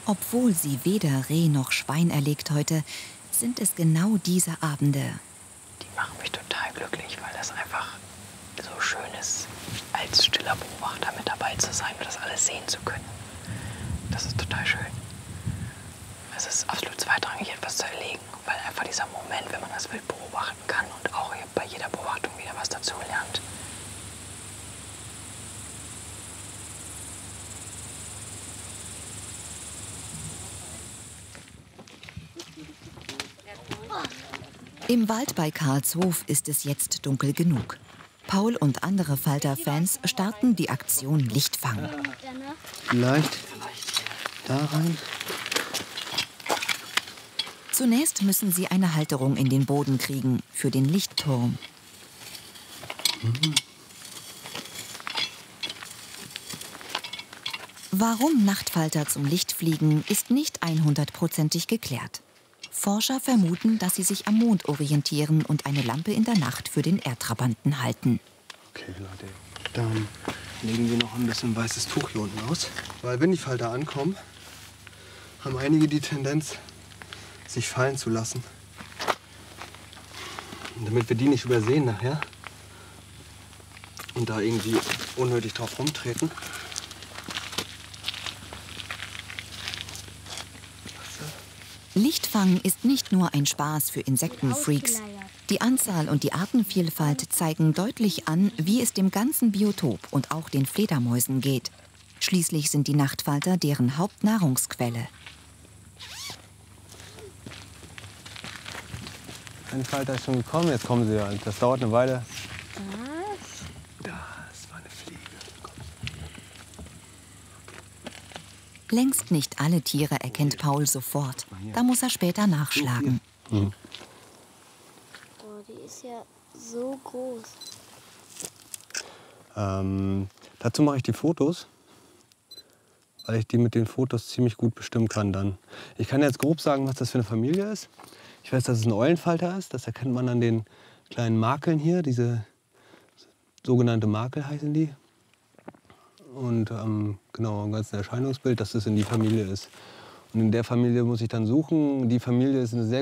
Obwohl sie weder Reh noch Schwein erlegt heute, sind es genau diese Abende. Die machen mich total glücklich, weil das einfach so schön ist, als stiller Beobachter mit dabei zu sein und das alles sehen zu können. Das ist total schön. Es ist absolut zweitrangig, etwas zu erlegen, weil einfach dieser Moment, wenn man das Wild beobachten kann und auch bei jeder Beobachtung wieder was dazu lernt. Im Wald bei Karlshof ist es jetzt dunkel genug. Paul und andere Falter-Fans starten die Aktion Lichtfang. Vielleicht da rein. Zunächst müssen sie eine Halterung in den Boden kriegen für den Lichtturm. Warum Nachtfalter zum Licht fliegen, ist nicht 100%ig geklärt. Forscher vermuten, dass sie sich am Mond orientieren und eine Lampe in der Nacht für den Erdtrabanten halten. Okay, Leute, dann legen wir noch ein bisschen weißes Tuch hier unten aus. Weil wenn die Falter ankommen, haben einige die Tendenz, sich fallen zu lassen. Und damit wir die nicht übersehen nachher und da irgendwie unnötig drauf rumtreten, Lichtfang ist nicht nur ein Spaß für Insektenfreaks. Die Anzahl und die Artenvielfalt zeigen deutlich an, wie es dem ganzen Biotop und auch den Fledermäusen geht. Schließlich sind die Nachtfalter deren Hauptnahrungsquelle. ein Falter ist schon gekommen, jetzt kommen sie ja. Das dauert eine Weile. Das war eine Fliege. Längst nicht alle Tiere erkennt Paul sofort. Da muss er später nachschlagen. Oh, die ist ja so groß. Dazu mache ich die Fotos, weil ich die mit den Fotos ziemlich gut bestimmen kann dann. Ich kann jetzt grob sagen, was das für eine Familie ist. Ich weiß, dass es ein Eulenfalter ist. Das erkennt man an den kleinen Makeln hier. Diese sogenannte Makel heißen die. Und genau, am ganzen Erscheinungsbild, dass es in die Familie ist. Und in der Familie muss ich dann suchen. Die Familie ist eine sehr